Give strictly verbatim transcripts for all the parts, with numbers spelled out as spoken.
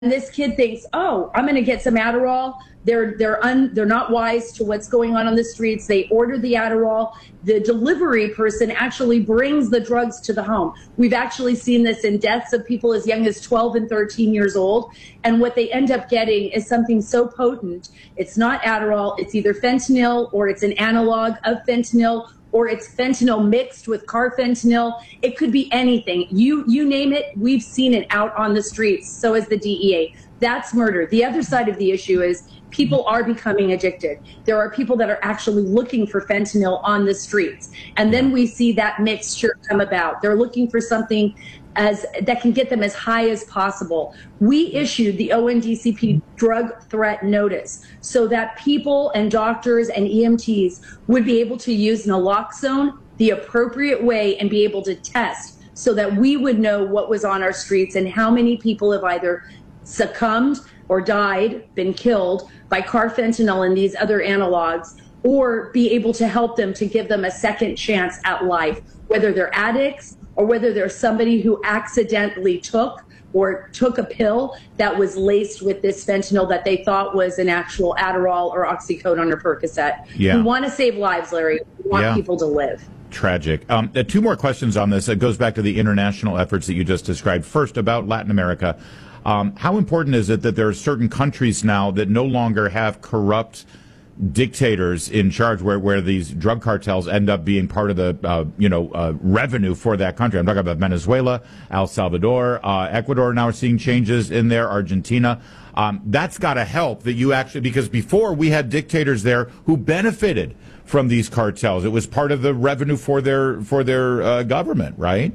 this kid thinks, oh, I'm going to get some Adderall. They're they're un, they're not wise to what's going on on the streets. They order the Adderall. The delivery person actually brings the drugs to the home. We've actually seen this in deaths of people as young as twelve and thirteen years old. And what they end up getting is something so potent. It's not Adderall. It's either fentanyl or it's an analog of fentanyl, or it's fentanyl mixed with carfentanil. It could be anything. You you name it, we've seen it out on the streets. So is the D E A. That's murder. The other side of the issue is people are becoming addicted. There are people that are actually looking for fentanyl on the streets. And then we see that mixture come about. They're looking for something as that can get them as high as possible. We issued the O N D C P drug threat notice so that people and doctors and E M Ts would be able to use naloxone the appropriate way and be able to test so that we would know what was on our streets and how many people have either succumbed or died, been killed by carfentanil and these other analogs, or be able to help them to give them a second chance at life, whether they're addicts or whether there's somebody who accidentally took or took a pill that was laced with this fentanyl that they thought was an actual Adderall or oxycodone or Percocet. Yeah. We want to save lives, Larry. We want yeah. people to live. Tragic. Um, uh, two more questions on this. It goes back to the international efforts that you just described. First, about Latin America. Um, how important is it that there are certain countries now that no longer have corrupt dictators in charge, where, where these drug cartels end up being part of the uh, you know uh, revenue for that country? I'm talking about Venezuela, El Salvador, uh, Ecuador. Now we're seeing changes in there. Argentina. Um, that's got to help that you actually, because before we had dictators there who benefited from these cartels. It was part of the revenue for their for their uh, government, right?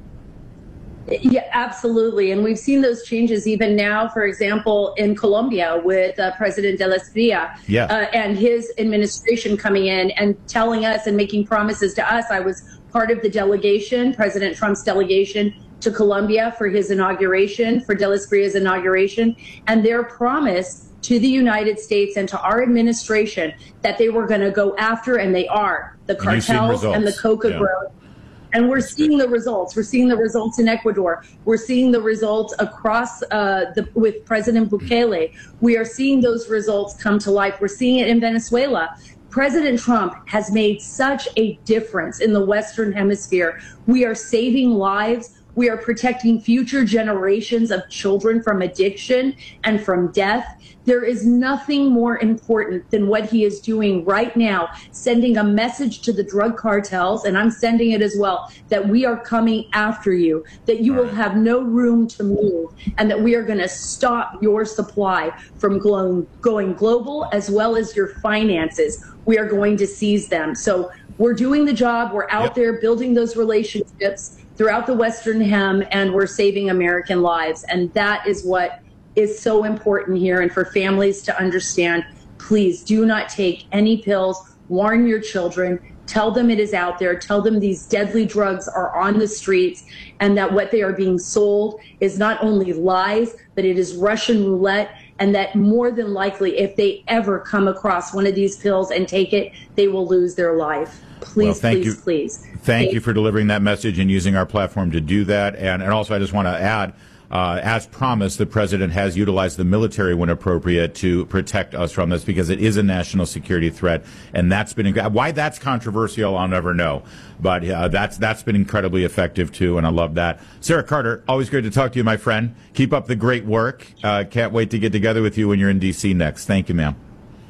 Yeah, absolutely. And we've seen those changes even now, for example, in Colombia with uh, President de la Espriella yeah. uh, and his administration coming in and telling us and making promises to us. I was part of the delegation, President Trump's delegation to Colombia for his inauguration, for de la Espriella's inauguration, and their promise to the United States and to our administration that they were going to go after, and they are, the cartels and the coca yeah. growers. And we're seeing the results. We're seeing the results in Ecuador. We're seeing the results across uh, the, with President Bukele. We are seeing those results come to life. We're seeing it in Venezuela. President Trump has made such a difference in the Western Hemisphere. We are saving lives. We are protecting future generations of children from addiction and from death. There is nothing more important than what he is doing right now, sending a message to the drug cartels, and I'm sending it as well, that we are coming after you, that you will have no room to move, and that we are going to stop your supply from going, going global, as well as your finances. We are going to seize them. So we're doing the job. We're out yep. there building those relationships throughout the Western Hem, and we're saving American lives. And that is what is so important here. And for families to understand, please do not take any pills. Warn your children. Tell them it is out there. Tell them these deadly drugs are on the streets, and that what they are being sold is not only lies, but it is Russian roulette. And that more than likely, if they ever come across one of these pills and take it, they will lose their life. Please, well, thank please, you. please. Thank, thank you for delivering that message and using our platform to do that. And, and also, I just want to add, uh, as promised, the president has utilized the military when appropriate to protect us from this, because it is a national security threat. And that's been, why that's controversial, I'll never know. But uh, that's that's been incredibly effective, too, and I love that. Sarah Carter, always great to talk to you, my friend. Keep up the great work. Uh, can't wait to get together with you when you're in D C next. Thank you, ma'am.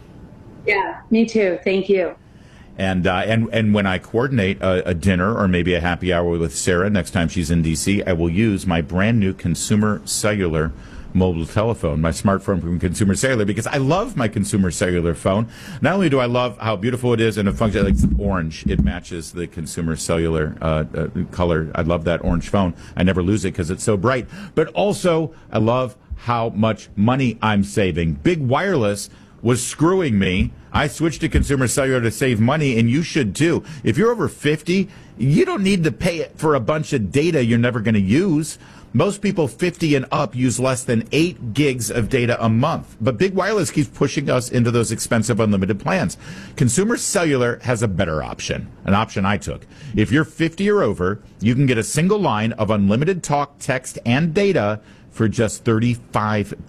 Yeah, me too. Thank you. And uh, and and when I coordinate a, a dinner or maybe a happy hour with Sarah next time she's in D C, I will use my brand new Consumer Cellular mobile telephone, my smartphone from Consumer Cellular, because I love my Consumer Cellular phone. Not only do I love how beautiful it is and it functions like it's orange, it matches the Consumer Cellular uh, uh, color. I love that orange phone. I never lose it because it's so bright. But also, I love how much money I'm saving. Big Wireless was screwing me. I switched to Consumer Cellular to save money, and you should too. If you're over fifty, you don't need to pay for a bunch of data you're never going to use. Most people fifty and up use less than eight gigs of data a month. But Big Wireless keeps pushing us into those expensive unlimited plans. Consumer Cellular has a better option, an option I took. If you're fifty or over, you can get a single line of unlimited talk, text, and data for just thirty-five